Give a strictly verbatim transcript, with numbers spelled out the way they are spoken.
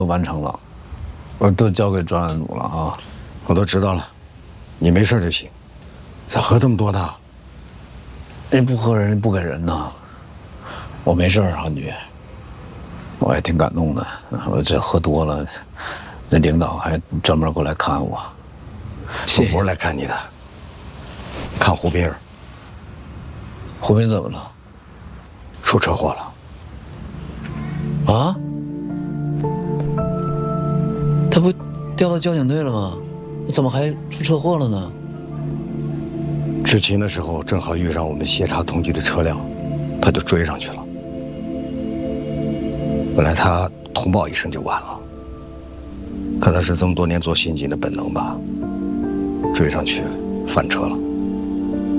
都完成了，我都交给专案组了啊。 我都知道了，你没事就行。咋喝这么多呢？ 人不喝人不给人呐。我没事，韩局，我也挺感动的。我这喝多了，那领导还专门过来看我。 我不是来看你的，看胡斌儿。 胡斌怎么了？ 出车祸了。啊？他不调到交警队了吗？怎么还出车祸了呢？ 执勤的时候正好遇上我们协查通缉的车辆，他就追上去了。本来他通报一声就完了，可能是这么多年做刑警的本能吧，追上去翻车了。